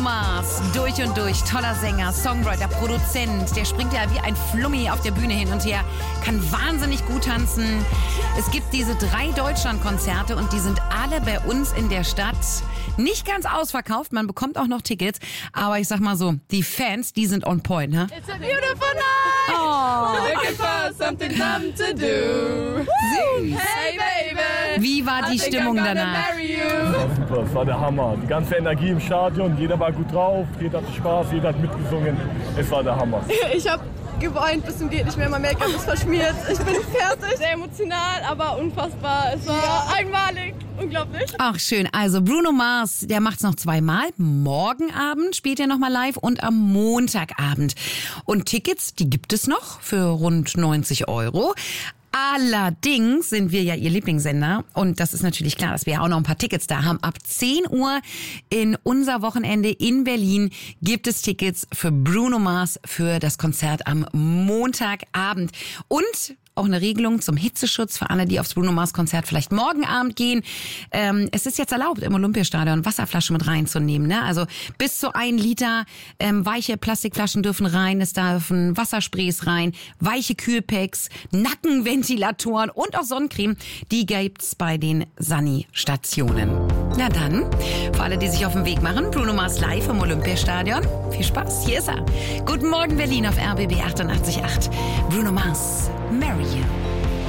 Mars, durch und durch, toller Sänger, Songwriter, Produzent, der springt ja wie ein Flummi auf der Bühne hin und her, kann wahnsinnig gut tanzen. Es gibt diese 3 Deutschlandkonzerte und die sind alle bei uns in der Stadt. Nicht ganz ausverkauft, man bekommt auch noch Tickets, aber ich sag mal so, die Fans, die sind on point, ne? It's a beautiful night! Oh. Looking for something dumb to do. Süß. Hey baby! Wie war die Stimmung danach? Super, es war der Hammer. Die ganze Energie im Stadion, jeder war gut drauf, jeder hatte Spaß, jeder hat mitgesungen. Es war der Hammer. Ich habe geweint bis zum geht nicht mehr, mein Make-up ist verschmiert. Ich bin fertig. Sehr emotional, aber unfassbar. Es war einmalig, unglaublich. Ach schön, also Bruno Mars, der macht's noch 2-mal. Morgen Abend spielt er nochmal live und am Montagabend. Und Tickets, die gibt es noch für rund 90 €. Allerdings sind wir ja Ihr Lieblingssender und das ist natürlich klar, dass wir ja auch noch ein paar Tickets da haben. Ab 10 Uhr in unser Wochenende in Berlin gibt es Tickets für Bruno Mars für das Konzert am Montagabend. Und auch eine Regelung zum Hitzeschutz für alle, die aufs Bruno Mars Konzert vielleicht morgen Abend gehen. Es ist jetzt erlaubt, im Olympiastadion Wasserflaschen mit reinzunehmen. Ne? Also bis zu 1 Liter weiche Plastikflaschen dürfen rein, es dürfen Wassersprays rein, weiche Kühlpacks, Nackenventilatoren und auch Sonnencreme. Die gibt's bei den Sani-Stationen. Na dann, für alle, die sich auf den Weg machen, Bruno Mars live im Olympiastadion. Viel Spaß, hier ist er. Guten Morgen Berlin auf RBB 88.8. Bruno Mars, Marry You.